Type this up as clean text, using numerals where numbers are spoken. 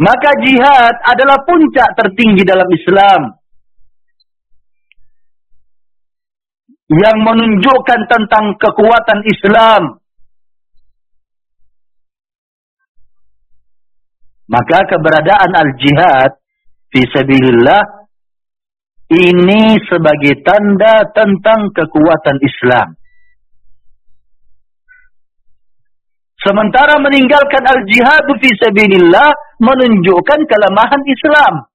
Maka jihad adalah puncak tertinggi dalam Islam, yang menunjukkan tentang kekuatan Islam. Maka keberadaan al-jihad fi sabilillah ini sebagai tanda tentang kekuatan Islam. Sementara meninggalkan al-jihad fi sabilillah menunjukkan kelemahan Islam.